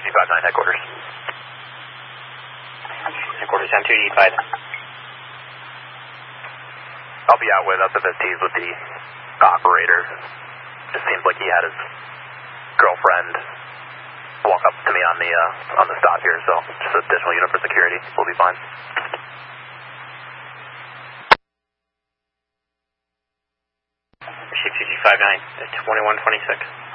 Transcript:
259 headquarters. Headquarters on 285. I'll be out with up the Vistes with the operator. Just seems like he had his girlfriend walk up to me on the stop here, so just an additional unit for security. We'll be fine. Receive 2259 at 2126.